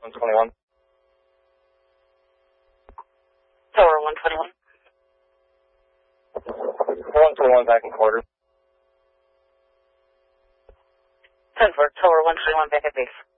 121. Tower 121. 121 back in quarter. 10-4, Tower 121 back at base.